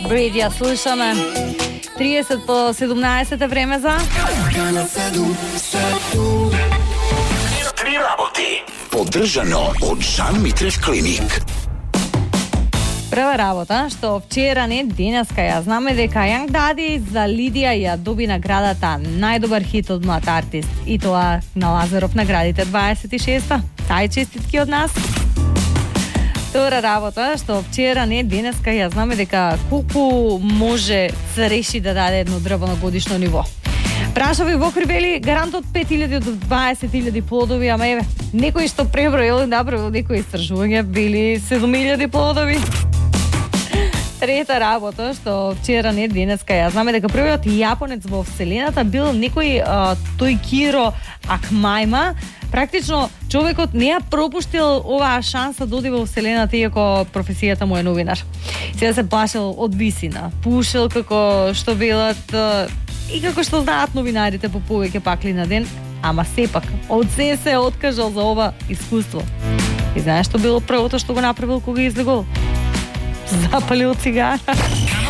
Breed ја слушаме. 30 по 17 е време за Три работи. Поддржано од Жан Митрев клиник. прва работа, што вчера не денеска ја знаме дека Young Daddy за Лидија ја доби наградата најдобар хит од млад артист, и тоа на Лазаров наградите 26-та. Тај честитки од нас. Втора работа, што вчера не денеска ја знаме дека колку може цреши да даде едно дрво на годишно ниво. Прашави во Кривели гарант од 5000 до 20000 плодови, ама еве, некој што преброил и направил некои истражување били 7000 плодови. Трета работа, што вчера не денеска ја знаме дека првиот јапонец во вселената бил некој Тојкиро Акмајма. Практично човекот не ја пропуштил оваа шанса да оди во вселената, иако професијата му е новинар. Сега се плашил од висина, пушил како што велат и како што знаат новинарите по повеќе пакли на ден, ама сепак од се се откажал за ова искуство. И знаеш што било првото што го направил кога излегол? Запалил цигара.